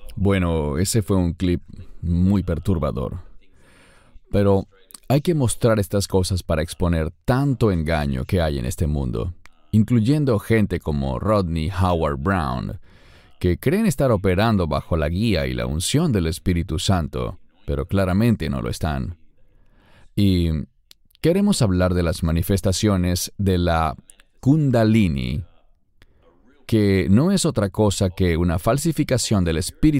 Bueno, ese fue un clip muy perturbador. Pero hay que mostrar estas cosas para exponer tanto engaño que hay en este mundo, incluyendo gente como Rodney Howard Brown, que creen estar operando bajo la guía y la unción del Espíritu Santo, pero claramente no lo están. Y queremos hablar de las manifestaciones de la Kundalini, que no es otra cosa que una falsificación del espíritu